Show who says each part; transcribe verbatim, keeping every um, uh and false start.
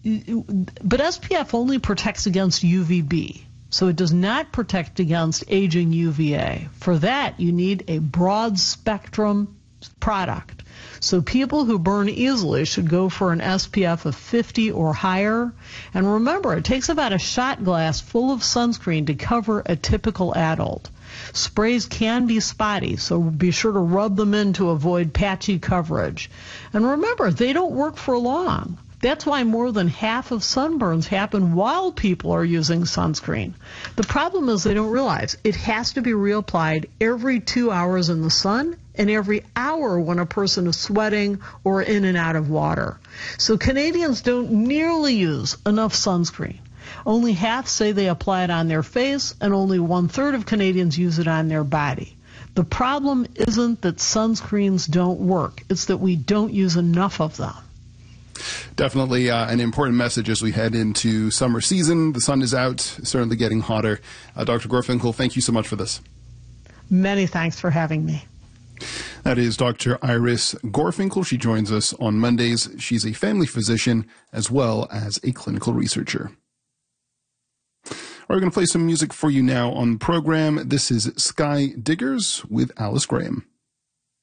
Speaker 1: but S P F only protects against U V B. So it does not protect against aging U V A. For that, you need a broad spectrum product. So people who burn easily should go for an S P F of fifty or higher. And remember, it takes about a shot glass full of sunscreen to cover a typical adult. Sprays can be spotty, so be sure to rub them in to avoid patchy coverage. And remember, they don't work for long. That's why more than half of sunburns happen while people are using sunscreen. The problem is they don't realize it has to be reapplied every two hours in the sun and every hour when a person is sweating or in and out of water. So Canadians don't nearly use enough sunscreen. Only half say they apply it on their face, and only one-third of Canadians use it on their body. The problem isn't that sunscreens don't work. It's that we don't use enough of them.
Speaker 2: Definitely uh, an important message as we head into summer season. The sun is out, certainly getting hotter. Uh, Doctor Gorfinkel, thank you so much for this.
Speaker 1: Many thanks for having me.
Speaker 2: That is Doctor Iris Gorfinkel. She joins us on Mondays. She's a family physician as well as a clinical researcher. We're going to play some music for you now on the program. This is Sky Diggers with Alice Graham.